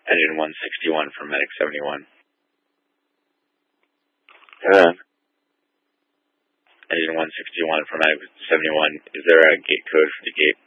Engine 161 for Medic 71. Hello. Engine 161 for Medic 71. Is there a gate code for the gate?